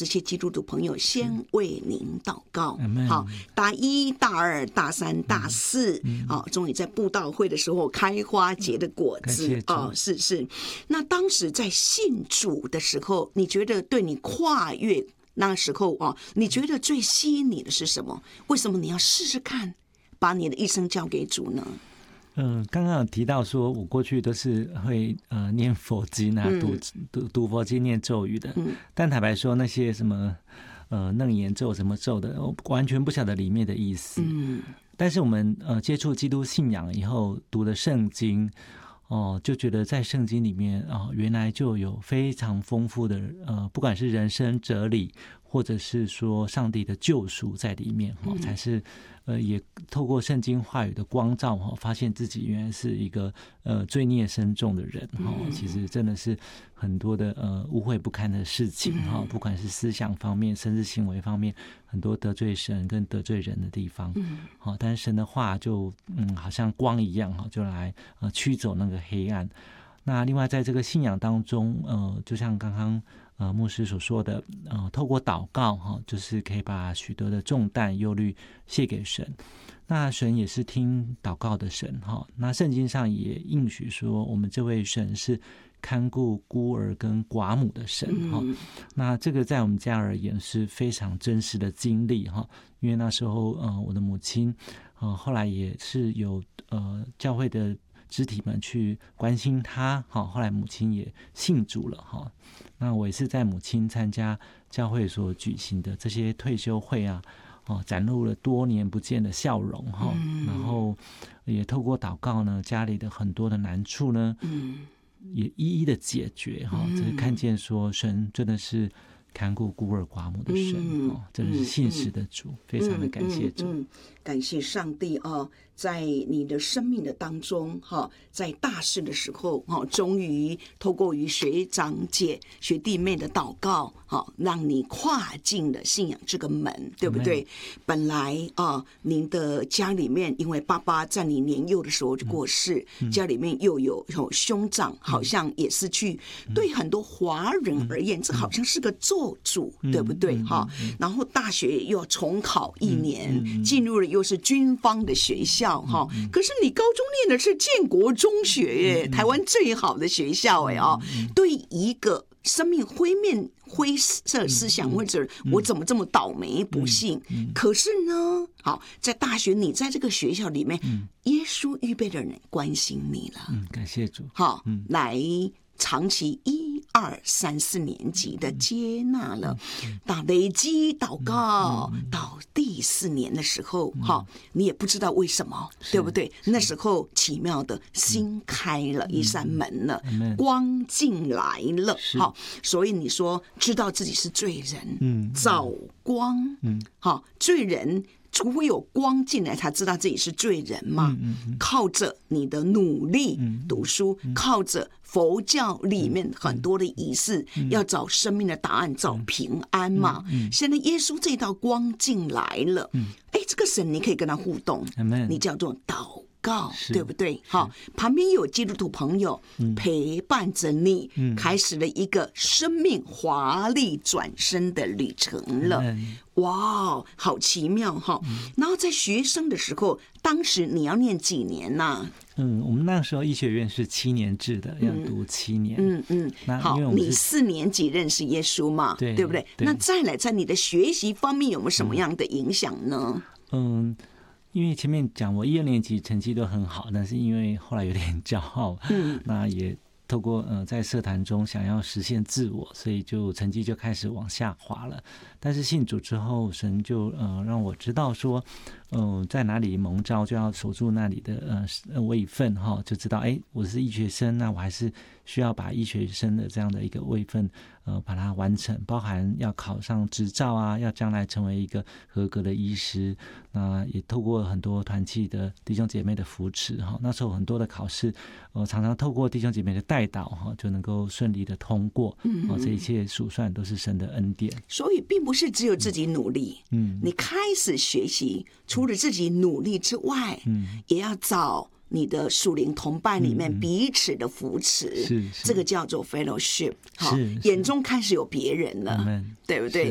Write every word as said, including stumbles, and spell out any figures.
这些基督徒朋友先为您祷告。好，大一、大二、大三、大四，嗯哦、终于在布道会的时候开花结的果子哦，是是。那当时在信主的时候，你觉得对你跨越那时候哦，你觉得最吸引你的是什么？为什么你要试试看把你的一生交给主呢？ 嗯，刚刚有提到说，我过去都是会呃念佛经啊，读读读佛经、念咒语的。嗯，但坦白说，那些什么呃楞严咒、什么咒的，我完全不晓得里面的意思。嗯，但是我们呃接触基督信仰以后，读了圣经，哦、呃，就觉得在圣经里面啊、呃，原来就有非常丰富的呃，不管是人生哲理，或者是说上帝的救赎在里面，哦，才是。呃，也透过圣经话语的光照哈，发现自己原来是一个呃罪孽深重的人哈。其实真的是很多的呃污秽不堪的事情哈，不管是思想方面，甚至行为方面，很多得罪神跟得罪人的地方。好，但是神的话就嗯，好像光一样哈，就来呃驱走那个黑暗。那另外在这个信仰当中，呃，就像刚刚。呃，牧师所说的，呃，透过祷告哈，就是可以把许多的重担、忧虑卸给神。那神也是听祷告的神哈。那圣经上也应许说，我们这位神是看顾孤儿跟寡母的神哈。嗯、那这个在我们家而言是非常真实的经历哈。因为那时候，呃，我的母亲，呃，后来也是有呃教会的肢体们去关心他，好，后来母亲也信主了哈。那我也是在母亲参加教会所举行的这些退休会啊，哦，展露了多年不见的笑容哈。嗯、然后也透过祷告呢，家里的很多的难处呢，嗯、也一一的解决哈。这、嗯、看见说神真的是看顾孤儿寡母的神，嗯、哦，真的是信实的主，嗯、非常的感谢主，嗯嗯嗯、 感谢上帝哦。在你的生命的当中，在大事的时候，终于透过于学长姐、学弟妹的祷告，让你跨进了信仰这个门，对不对？本来啊，您的家里面，因为爸爸在你年幼的时候就过世，嗯、家里面又有兄长，好像也是去，嗯、对很多华人而言，嗯、这好像是个咒诅，嗯、对不对？哈、嗯嗯，然后大学又要重考一年，嗯嗯、进入了又是军方的学校。嗯、可是你高中念的是建国中学耶，嗯、台湾最好的学校哎哦，嗯、对一个生命灰面灰色思想，嗯、或者我怎么这么倒霉不幸，嗯嗯、可是呢，好，在大学你在这个学校里面，嗯、耶稣预备的人关心你了， 嗯、感谢主， 好，嗯、来长期一二三四年级的接纳了，到累积祷告到第四年的时候，哈，你也不知道为什么，对不对？那时候奇妙的心开了一扇门了，光进来了，好，所以你说知道自己是罪人，找光，好，罪人。除非有光进来，才知道自己是罪人嘛。嗯嗯、靠着你的努力读书，嗯嗯、靠着佛教里面很多的仪式，嗯、要找生命的答案，找平安嘛。嗯嗯、现在耶稣这道光进来了，哎、嗯，这个神你可以跟他互动，嗯、你叫做祷告，对不对？好，旁边有基督徒朋友陪伴着你，嗯、开始了一个生命华丽转身的旅程了。嗯、哇，好奇妙哈！嗯、然后在学生的时候，当时你要念几年呐、啊？ 嗯，我们那时候医学院是七年制的，嗯、要读七年。嗯嗯， 嗯好，你四年级认识耶稣嘛？对，对不对？对那再来，在你的学习方面有没有什么样的影响呢？ 嗯。因为前面讲我一二年级成绩都很好，但是因为后来有点骄傲，嗯，那也透过呃在社团中想要实现自我，所以就成绩就开始往下滑了。但是信主之后，神就呃让我知道说，嗯、呃，在哪里蒙召就要守住那里的呃位分哈，就知道哎，我是医学生，那我还是需要把医学生的这样的一个位分呃把它完成，包含要考上执照啊，要将来成为一个合格的医师。那也透过很多团契的弟兄姐妹的扶持哈，那时候很多的考试，呃，常常透过弟兄姐妹的带导哈，就能够顺利的通过。嗯，这一切数算都是神的恩典。 所以并不是只有自己努力，嗯，你开始学习，除了自己努力之外，嗯，也要找你的属灵同伴里面彼此的扶持，是、嗯、这个叫做 fellowship， 好，眼中开始有别人了，对不对？